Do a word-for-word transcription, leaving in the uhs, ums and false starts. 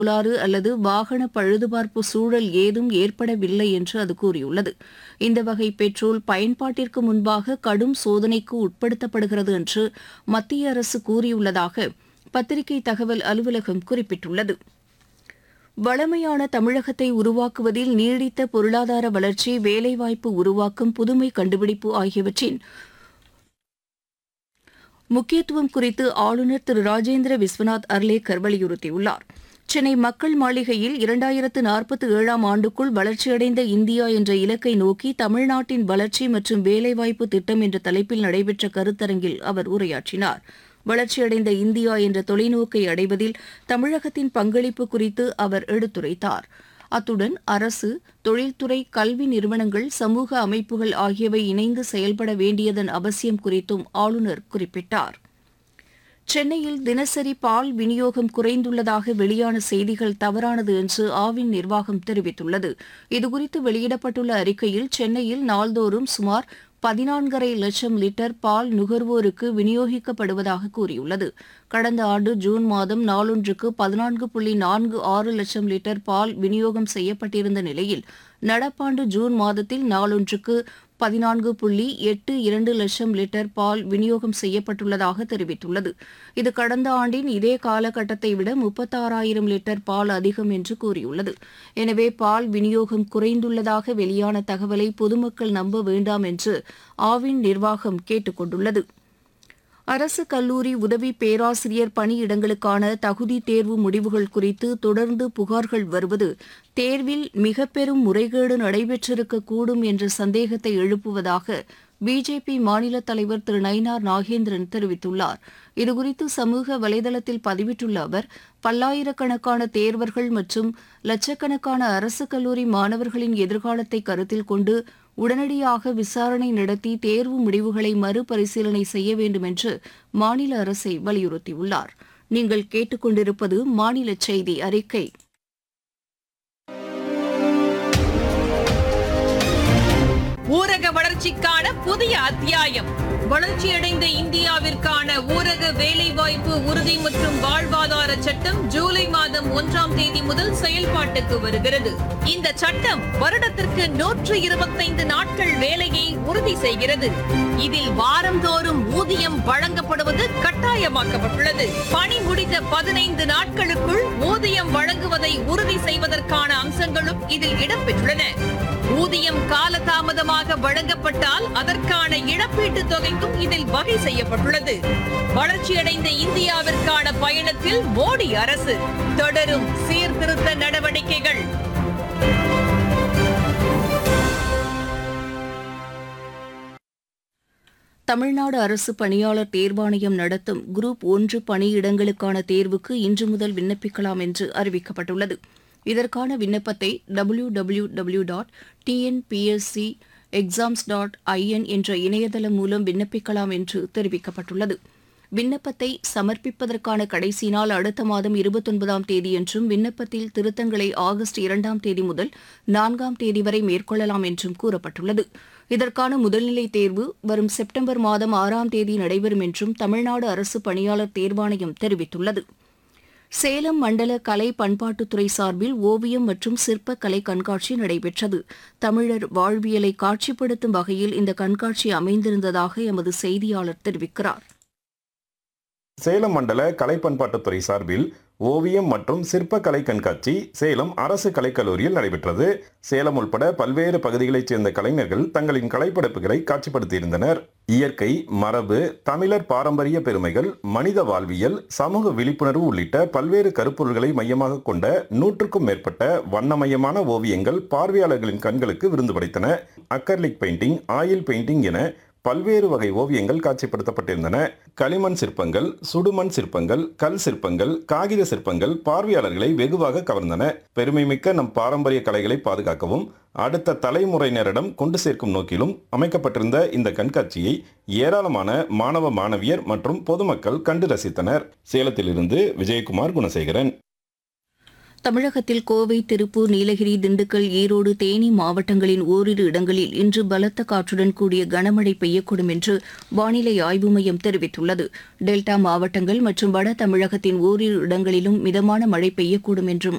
கோளாறு அல்லது வாகன பழுதுபார்ப்பு சூழல் ஏதும் ஏற்படவில்லை என்று அது கூறியுள்ளது. இந்த வகை பெட்ரோல் பயன்பாட்டிற்கு முன்பாக கடும் சோதனைக்கு உட்படுத்தப்படுகிறது என்று மத்திய அரசு கூறியுள்ளதாக பத்திரிகை தகவல் அலுவலகம் குறிப்பிட்டுள்ளது. வளமையான தமிழகத்தை உருவாக்குவதில் நீடித்த பொருளாதார வளர்ச்சி, வேலைவாய்ப்பு உருவாக்கம், புதுமை கண்டுபிடிப்பு ஆகியவற்றின் முக்கியத்துவம் குறித்து ஆளுநர் திரு ராஜேந்திர விஸ்வநாத் அர்லேக்கர் வலியுறுத்தியுள்ளார். சென்னை மக்கள் மாளிகையில் இரண்டாயிரத்து நாற்பத்தி ஏழாம் ஆண்டுக்குள் வளர்ச்சியடைந்த இந்தியா என்ற இலக்கை நோக்கி தமிழ்நாட்டின் வளர்ச்சி மற்றும் வேலைவாய்ப்பு திட்டம் என்ற தலைப்பில் நடைபெற்ற கருத்தரங்கில் அவர் உரையாற்றினார். வளர்ச்சியடைந்த இந்தியா என்ற தொலைநோக்கை அடைவதில் தமிழகத்தின் பங்களிப்பு குறித்து அவர் எடுத்துரைத்தார். அத்துடன் அரசு, தொழில்துறை, கல்வி நிறுவனங்கள், சமூக அமைப்புகள் ஆகியவை இணைந்து செயல்பட வேண்டியதன் அவசியம் குறித்தும் ஆளுநர் குறிப்பிட்டார். சென்னையில் தினசரி பால் விநியோகம் குறைந்துள்ளதாக வெளியான செய்திகள் தவறானது என்று ஆவின் நிர்வாகம் தெரிவித்துள்ளது. இதுகுறித்து வெளியிடப்பட்டுள்ள அறிக்கையில் சென்னையில் நாள்தோறும் சுமார் பதினான்கரை லட்சம் லிட்டர் பால் நுகர்வோருக்கு விநியோகிக்கப்படுவதாக கூறியுள்ளது. கடந்த ஆண்டு ஜூன் மாதம் நாளொன்றுக்கு பதினான்கு புள்ளி நான்கு ஆறு லட்சம் லிட்டர் பால் விநியோகம் செய்யப்பட்டிருந்த நிலையில் நடப்பாண்டு ஜூன் மாதத்தில் நாளொன்றுக்கு பதினான்கு புள்ளி எட்டு இரண்டு லட்சம் லிட்டர் பால் விநியோகம் செய்யப்பட்டுள்ளதாக தெரிவித்துள்ளது. இது கடந்த ஆண்டின் இதே காலகட்டத்தை விட முப்பத்தாறாயிரம் லிட்டர் பால் அதிகம் என்று கூறியுள்ளது. எனவே பால் விநியோகம் குறைந்துள்ளதாக வெளியான தகவலை பொதுமக்கள் நம்ப வேண்டாம் என்று ஆவின் நிர்வாகம் கேட்டுக் கொண்டுள்ளது. அரசு கல்லூரி உதவி பேராசிரியர் பணியிடங்களுக்கான தகுதி தேர்வு முடிவுகள் குறித்து தொடர்ந்து புகார்கள் வருவது தேர்வில் மிக பெரும் முறைகேடு நடைபெற்றிருக்கக்கூடும் என்ற சந்தேகத்தை எழுப்புவதாக பிஜேபி மாநில தலைவர் திரு நயினார் நாகேந்திரன் தெரிவித்துள்ளார். இதுகுறித்து சமூக வலைதளத்தில் பதிவிட்டுள்ள அவர், பல்லாயிரக்கணக்கான தேர்வர்கள் மற்றும் லட்சக்கணக்கான அரசு கல்லூரி மாணவர்களின் எதிர்காலத்தை கருத்தில் கொண்டு உடனடியாக விசாரணை நடத்தி தேர்வு முடிவுகளை மறுபரிசீலனை செய்ய வேண்டும் என்று மாநில அரசை வலியுறுத்தியுள்ளார். நீங்கள் கேட்டுக்கொண்டிருப்பது மாநில செய்தி அறிக்கை. ஊரக வளர்ச்சிக்கான புதிய அத்தியாயம். வளர்ச்சியடைந்த இந்தியாவிற்கான ஊரக வேலைவாய்ப்பு உறுதி மற்றும் வாழ்வாதார சட்டம் ஜூலை மாதம் ஒன்றாம் தேதி முதல் செயல்பாட்டுக்கு வருகிறது. இந்த சட்டம் வருடத்திற்கு நூற்று இருபத்தைந்து நாட்கள் வேலையை உறுதி செய்கிறது. இதில் வாரந்தோறும் ஊதியம் வழங்கப்படுவது கட்டாயமாக்கப்பட்டுள்ளது. பணி முடிந்த பதினைந்து நாட்களுக்குள் ஊதியம் வழங்குவதை உறுதி செய்வதற்கான அம்சங்களும் இதில் இடம்பெற்றுள்ளன. ஊதியம் காலதாமதமாக வழங்கப்பட்டால் அதற்கான இழப்பீட்டுத் தொகைக்கும் இதில் வகை செய்யப்பட்டுள்ளது. வளர்ச்சியடைந்த இந்தியாவிற்கான பயணத்தில் மோடி அரசு தொடரும் சீர்திருத்த நடவடிக்கைகள். தமிழ்நாடு அரசு பணியாளர் தேர்வாணையம் நடத்தும் குரூப் ஒன்று பணியிடங்களுக்கான தேர்வுக்கு இன்று முதல் விண்ணப்பிக்கலாம் என்று அறிவிக்கப்பட்டுள்ளது. இதற்கான விண்ணப்பத்தை W W W dot TNPSC exams dot IN என்ற இணையதளம் மூலம் விண்ணப்பிக்கலாம் என்று தெரிவிக்கப்பட்டுள்ளது. விண்ணப்பத்தை சமர்ப்பிப்பதற்கான கடைசி நாள் அடுத்த மாதம் இருபத்தொன்பதாம் தேதி என்றும் விண்ணப்பத்தில் திருத்தங்களை ஆகஸ்ட் இரண்டாம் தேதி முதல் நான்காம் தேதி வரை மேற்கொள்ளலாம் என்றும் கூறப்பட்டுள்ளது. இதற்கான முதல்நிலை தேர்வு வரும் செப்டம்பர் மாதம் ஆறாம் தேதி நடைபெறும் என்றும் தமிழ்நாடு அரசு பணியாளர் தேர்வாணையம் தெரிவித்துள்ளது. சேலம் மண்டல கலை பண்பாட்டுத்துறை சார்பில் ஓவியம் மற்றும் சிற்ப கலை கண்காட்சி நடைபெற்றது. தமிழர் வாழ்வியலை காட்சிப்படுத்தும் வகையில் இந்த கண்காட்சி அமைந்திருந்ததாக எமது செய்தியாளர் தெரிவிக்கிறார். சேலம் மண்டல கலை பண்பாட்டுத்துறை சார்பில் ஓவியம் மற்றும் சிற்பக்கலை கண்காட்சி சேலம் அரசு கலைக்கல்லூரியில் நடைபெற்றது. சேலம் உள்பட பல்வேறு பகுதிகளைச் சேர்ந்த கலைஞர்கள் தங்களின் கலைப்படைப்புகளை காட்சிப்படுத்தியிருந்தனர். இயற்கை, மரபு, தமிழர் பாரம்பரிய பெருமைகள், மனித வாழ்வியல், சமூக விழிப்புணர்வு உள்ளிட்ட பல்வேறு கருப்பொருள்களை மையமாக கொண்ட நூற்றுக்கும் மேற்பட்ட வண்ணமயமான ஓவியங்கள் பார்வையாளர்களின் கண்களுக்கு விருந்து படைத்தன. அக்கர்லிக் பெயிண்டிங், ஆயில் பெயிண்டிங் என பல்வேறு வகை ஓவியங்கள் காட்சிப்படுத்தப்பட்டிருந்தன. களிமண் சிற்பங்கள், சுடுமண் சிற்பங்கள், கல் சிற்பங்கள், காகித சிற்பங்கள் பார்வையாளர்களை வெகுவாக கவர்ந்தன. பெருமைமிக்க நம் பாரம்பரிய கலைகளை பாதுகாக்கவும் அடுத்த தலைமுறையினரிடம் கொண்டு சேர்க்கும் நோக்கிலும் அமைக்கப்பட்டிருந்த இந்த கண்காட்சியை ஏராளமான மாணவ மாணவியர் மற்றும் பொதுமக்கள் கண்டு ரசித்தனர். சேலத்திலிருந்து விஜயகுமார் குணசேகரன். தமிழகத்தில் கோவை, திருப்பூர், நீலகிரி, திண்டுக்கல், ஈரோடு, தேனி மாவட்டங்களின் ஓரிரு இடங்களில் இன்று பலத்த காற்றுடன் கூடிய கனமழை பெய்யக்கூடும் என்று வானிலை ஆய்வு மையம் தெரிவித்துள்ளது. டெல்டா மாவட்டங்கள் மற்றும் வட தமிழகத்தின் ஓரிரு இடங்களிலும் மிதமான மழை பெய்யக்கூடும் என்றும்